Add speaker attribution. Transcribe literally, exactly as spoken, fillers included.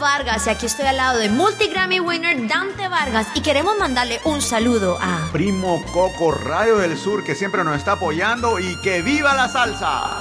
Speaker 1: Vargas y aquí estoy al lado de multi-Grammy winner Dante Vargas y queremos mandarle un saludo a
Speaker 2: Primo Coco, Radio del Sur, que siempre nos está apoyando y que viva la salsa.